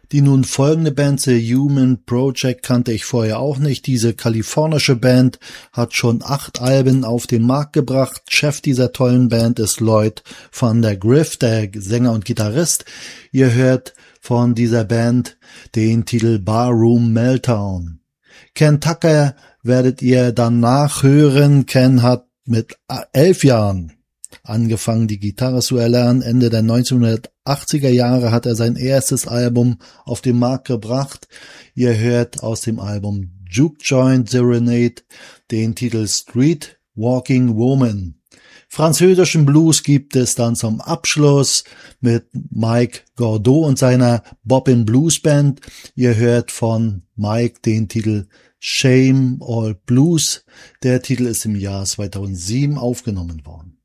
Die nun folgende Band, The Human Project, kannte ich vorher auch nicht. Diese kalifornische Band hat schon 8 Alben auf den Markt gebracht. Chef dieser tollen Band ist Lloyd van der Griff, der Sänger und Gitarrist. Ihr hört von dieser Band den Titel Barroom Meltdown. Ken Tucker werdet ihr danach hören. Ken hat mit 11 Jahren angefangen, die Gitarre zu erlernen. Ende der 1980er Jahre hat er sein erstes Album auf den Markt gebracht. Ihr hört aus dem Album Juke Joint Serenade den Titel Street Walking Woman. Französischen Blues gibt es dann zum Abschluss mit Mike Gordeau und seiner Bobbin Blues Band. Ihr hört von Mike den Titel Shame All Blues. Der Titel ist im Jahr 2007 aufgenommen worden.